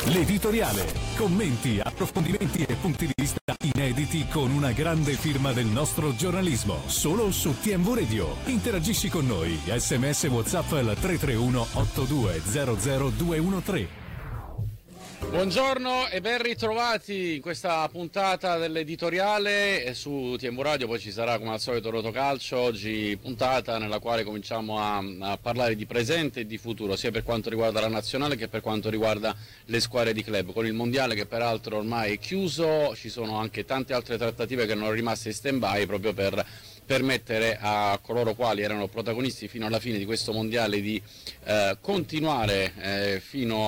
L'editoriale, commenti, approfondimenti e punti di vista inediti con una grande firma del nostro giornalismo, solo su TMV Radio. Interagisci con noi, SMS WhatsApp al 331 8200 213. Buongiorno e ben ritrovati in questa puntata dell'editoriale su TMV Radio. Poi ci sarà come al solito Rotocalcio, oggi puntata nella quale cominciamo a parlare di presente e di futuro, sia per quanto riguarda la nazionale che per quanto riguarda le squadre di club. Con il mondiale che peraltro ormai è chiuso, ci sono anche tante altre trattative che erano rimaste in stand-by proprio per permettere a coloro quali erano protagonisti fino alla fine di questo mondiale di continuare fino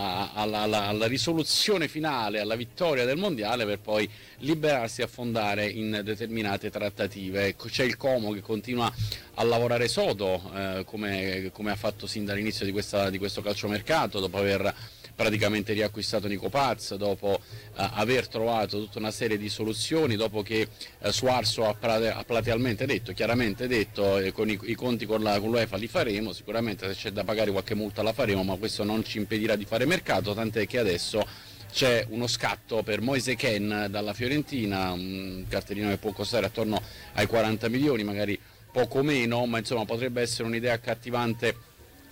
alla risoluzione finale, alla vittoria del mondiale, per poi liberarsi e affondare in determinate trattative. C'è il Como che continua a lavorare sodo come ha fatto sin dall'inizio di questo calciomercato, dopo aver praticamente riacquistato Nico Paz, dopo aver trovato tutta una serie di soluzioni, dopo che Suarzo ha platealmente detto, chiaramente detto, con i conti con l'UEFA li faremo, sicuramente se c'è da pagare qualche multa la faremo, ma questo non ci impedirà di fare mercato, tant'è che adesso c'è uno scatto per Moise Kean dalla Fiorentina, un cartellino che può costare attorno ai 40 milioni, magari poco meno, ma insomma potrebbe essere un'idea accattivante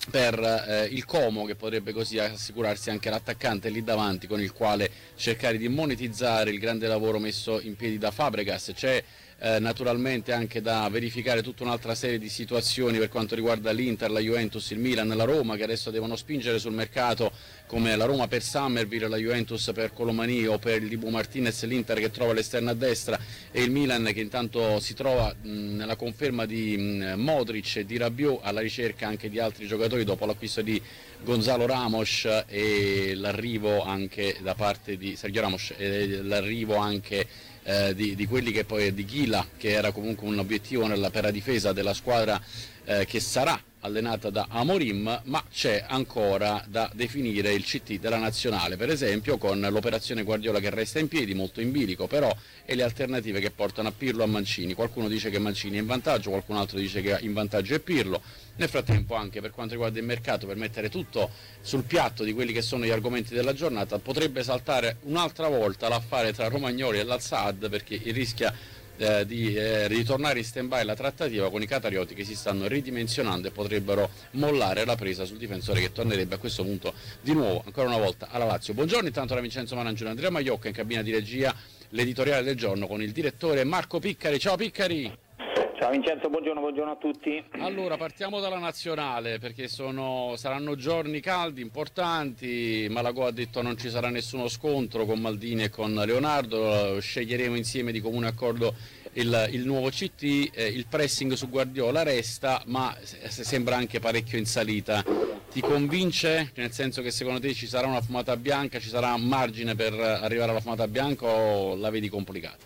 per il Como, che potrebbe così assicurarsi anche l'attaccante lì davanti, con il quale cercare di monetizzare il grande lavoro messo in piedi da Fabregas. C'è naturalmente anche da verificare tutta un'altra serie di situazioni per quanto riguarda l'Inter, la Juventus, il Milan, la Roma, che adesso devono spingere sul mercato, come la Roma per Summerville, la Juventus per Colomani o per il Dibu Martinez, l'Inter che trova l'esterno a destra e il Milan che intanto si trova nella conferma di Modric e di Rabiot, alla ricerca anche di altri giocatori dopo l'acquisto di Gonzalo Ramos e l'arrivo anche da parte di Sergio Ramos e l'arrivo anche di quelli che poi di Ghila, che era comunque un obiettivo per la difesa della squadra che sarà allenata da Amorim, ma c'è ancora da definire il CT della nazionale, per esempio con l'operazione Guardiola che resta in piedi, molto in bilico però, e le alternative che portano a Pirlo o a Mancini. Qualcuno dice che Mancini è in vantaggio, qualcun altro dice che in vantaggio è Pirlo. Nel frattempo, anche per quanto riguarda il mercato, per mettere tutto sul piatto di quelli che sono gli argomenti della giornata, potrebbe saltare un'altra volta l'affare tra Romagnoli e l'Al-Saad, perché rischia di ritornare in stand-by la trattativa con i qatarioti che si stanno ridimensionando e potrebbero mollare la presa sul difensore, che tornerebbe a questo punto di nuovo ancora una volta alla Lazio. Buongiorno intanto da Vincenzo Marangione, Andrea Maiocca in cabina di regia, l'editoriale del giorno con il direttore Marco Piccari. Ciao Piccari! Ciao Vincenzo, buongiorno a tutti. Allora, partiamo dalla nazionale, perché saranno giorni caldi, importanti. Malagò ha detto non ci sarà nessuno scontro con Maldini e con Leonardo, sceglieremo insieme di comune accordo il nuovo CT, il pressing su Guardiola resta, ma sembra anche parecchio in salita. Ti convince? Nel senso che secondo te ci sarà una fumata bianca, ci sarà margine per arrivare alla fumata bianca o la vedi complicata?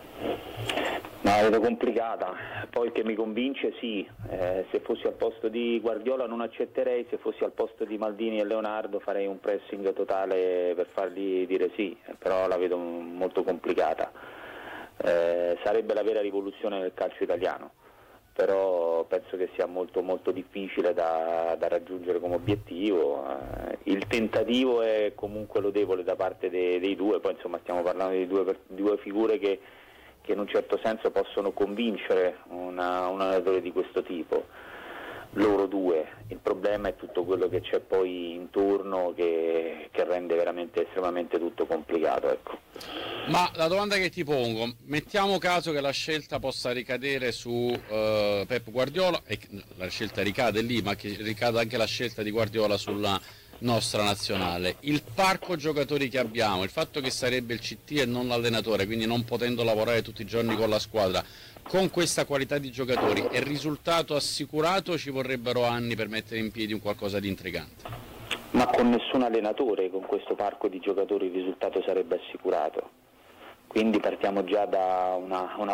No, la vedo complicata, poi che mi convince sì, se fossi al posto di Guardiola non accetterei, se fossi al posto di Maldini e Leonardo farei un pressing totale per fargli dire sì, però la vedo molto complicata, sarebbe la vera rivoluzione del calcio italiano, però penso che sia molto molto difficile da raggiungere come obiettivo, il tentativo è comunque lodevole da parte dei due, poi insomma stiamo parlando di due figure che in un certo senso possono convincere un allenatore di questo tipo, loro due. Il problema è tutto quello che c'è poi intorno che rende veramente estremamente tutto complicato, ecco. Ma la domanda che ti pongo, mettiamo caso che la scelta possa ricadere su Pep Guardiola, e la scelta ricade lì, ma che ricada anche la scelta di Guardiola sulla nostra nazionale, il parco giocatori che abbiamo, il fatto che sarebbe il CT e non l'allenatore, quindi non potendo lavorare tutti i giorni con la squadra, con questa qualità di giocatori, è risultato assicurato o ci vorrebbero anni per mettere in piedi un qualcosa di intrigante? Ma con nessun allenatore, con questo parco di giocatori il risultato sarebbe assicurato, quindi partiamo già da una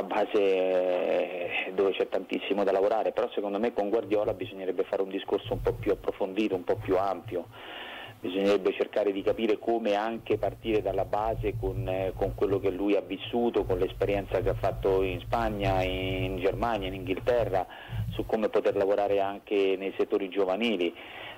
base dove c'è tantissimo da lavorare, però secondo me con Guardiola bisognerebbe fare un discorso un po' più approfondito, un po' più ampio, bisognerebbe cercare di capire come anche partire dalla base con quello che lui ha vissuto, con l'esperienza che ha fatto in Spagna, in Germania, in Inghilterra, su come poter lavorare anche nei settori giovanili.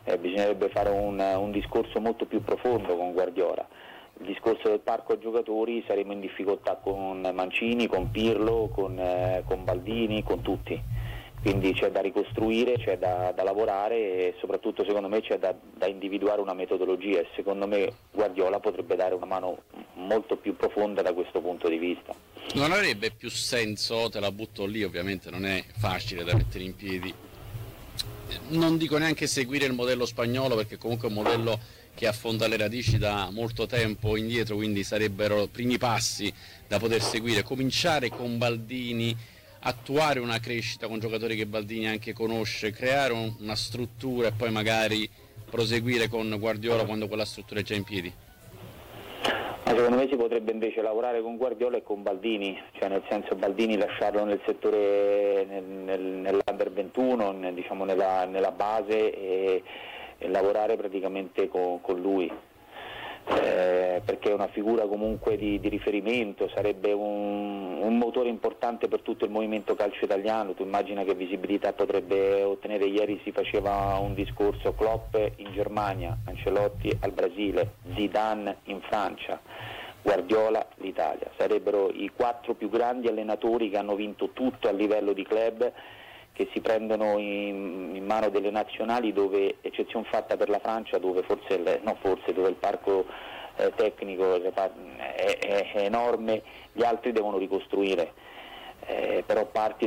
bisognerebbe fare un discorso molto più profondo con Guardiola. Il discorso del parco giocatori saremo in difficoltà con Mancini, con Pirlo, con Baldini, con tutti, quindi c'è da ricostruire, c'è da lavorare e soprattutto secondo me c'è da individuare una metodologia e secondo me Guardiola potrebbe dare una mano molto più profonda da questo punto di vista. Non avrebbe più senso, te la butto lì, ovviamente non è facile da mettere in piedi, non dico neanche seguire il modello spagnolo perché comunque è un modello che affonda le radici da molto tempo indietro, quindi sarebbero primi passi da poter seguire, cominciare con Baldini, attuare una crescita con giocatori che Baldini anche conosce, creare una struttura e poi magari proseguire con Guardiola quando quella struttura è già in piedi. Ma secondo me si potrebbe invece lavorare con Guardiola e con Baldini, cioè nel senso Baldini lasciarlo nel settore, nell'Under 21, diciamo nella base e lavorare praticamente con lui, perché è una figura comunque di riferimento, sarebbe un motore importante per tutto il movimento calcio italiano. Tu immagina che visibilità potrebbe ottenere. Ieri si faceva un discorso, Klopp in Germania, Ancelotti al Brasile, Zidane in Francia, Guardiola l'Italia, sarebbero i 4 più grandi allenatori che hanno vinto tutto a livello di club, che si prendono in mano delle nazionali dove, eccezione fatta per la Francia, dove dove il parco tecnico è enorme, gli altri devono ricostruire, però parti